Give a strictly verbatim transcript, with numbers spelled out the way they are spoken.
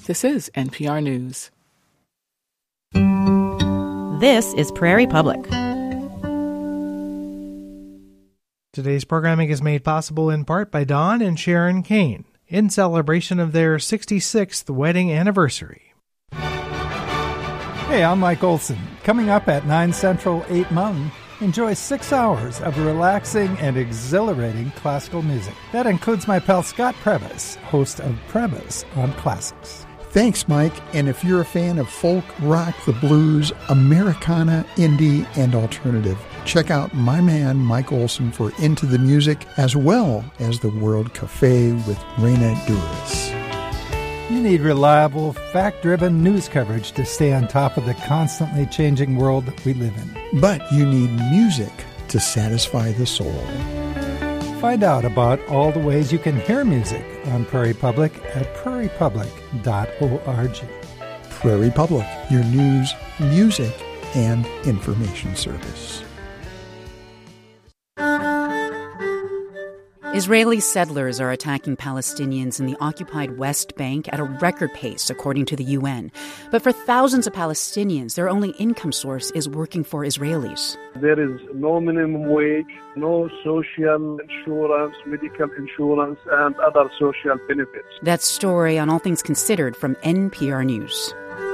This is N P R News. This is Prairie Public. Today's programming is made possible in part by Don and Sharon Kane in celebration of their sixty-sixth wedding anniversary. Hey, I'm Mike Olson. Coming up at nine Central, eight Mountain, enjoy six hours of relaxing and exhilarating classical music. That includes my pal Scott Prebus, host of Prebus on Classics. Thanks, Mike. And if you're a fan of folk, rock, the blues, Americana, indie, and alternative, check out my man Mike Olson for Into the Music, as well as the World Cafe with Reina Duras. You need reliable, fact-driven news coverage to stay on top of the constantly changing world that we live in. But you need music to satisfy the soul. Find out about all the ways you can hear music on Prairie Public at prairie public dot org. Prairie Public, your news, music, and information service. Israeli settlers are attacking Palestinians in the occupied West Bank at a record pace, according to the U N. But for thousands of Palestinians, their only income source is working for Israelis. There is no minimum wage, no social insurance, medical insurance, and other social benefits. That story on All Things Considered from N P R News.